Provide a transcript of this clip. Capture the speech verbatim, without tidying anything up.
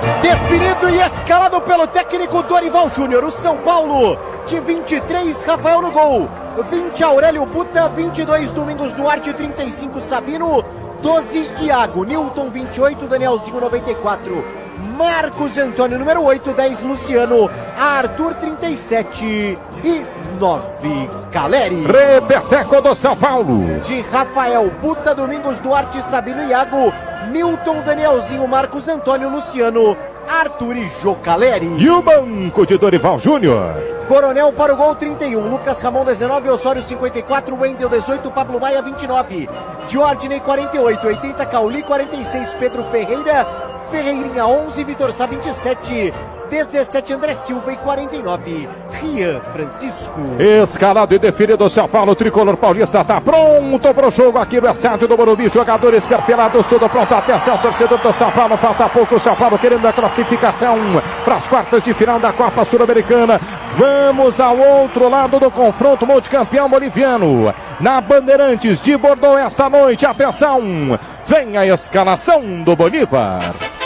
Definido e escalado pelo técnico Dorival Júnior. O São Paulo de vinte e três, Rafael no gol. vinte, Aurélio Buta. vinte e dois, Domingos Duarte. trinta e cinco, Sabino. doze, Iago. Newton, vinte e oito, Danielzinho, noventa e quatro. Marcos Antônio, número oito. dez, Luciano. Arthur, trinta e sete. E nove, Caleri. Repeteco do São Paulo. De Rafael Buta, Domingos Duarte, Sabino, Iago. Newton, Danielzinho, Marcos Antônio, Luciano, Arthur e Jô Caleri. E o banco de Dorival Júnior. Coronel para o gol, trinta e um. Lucas Ramon, dezenove. Osório, cinquenta e quatro. Wendel, dezoito. Pablo Maia, vinte e nove. Diordney, quarenta e oito. oitenta, Cauli, quarenta e seis. Pedro Ferreira. Ferreirinha, onze. Vitor Sá, vinte e sete. dezessete, André Silva e quarenta e nove, Rian Francisco. Escalado e definido, São Paulo, tricolor paulista está pronto para o jogo aqui no estádio do Morumbi. Jogadores perfilados, tudo pronto. Atenção, torcedor do São Paulo, falta pouco. O São Paulo querendo a classificação para as quartas de final da Copa Sul-Americana. Vamos ao outro lado do confronto, multicampeão boliviano. Na Bandeirantes de Bordeaux esta noite, atenção, vem a escalação do Bolívar.